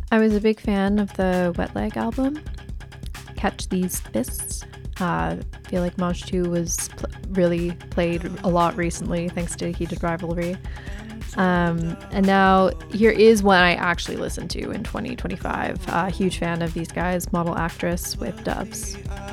I was a big fan of the Wet Leg album, Catch These Fists. Feel like Maj 2 was really played a lot recently thanks to Heated Rivalry. And now here is one I actually listened to in 2025. Huge fan of these guys, Model Actress with Dubs.